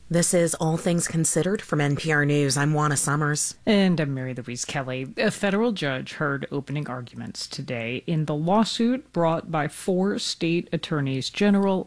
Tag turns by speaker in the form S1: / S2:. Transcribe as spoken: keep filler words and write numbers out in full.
S1: This is All Things Considered from N P R News. I'm Juana Summers.
S2: And I'm Mary Louise Kelly. A federal judge heard opening arguments today in the lawsuit brought by four state attorneys general